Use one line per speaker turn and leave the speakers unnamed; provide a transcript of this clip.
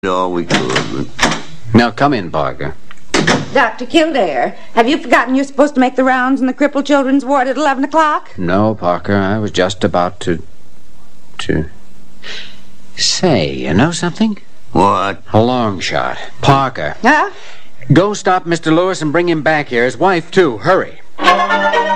all we could.
Now, come in, Parker.
Dr. Kildare, have you forgotten you're supposed to make the rounds in the crippled children's ward at 11 o'clock?
No, Parker, I was just about to... Say, you know something?
What?
A long shot. Parker.
Huh?
Go stop Mr. Lewis and bring him back here. His wife, too. Hurry.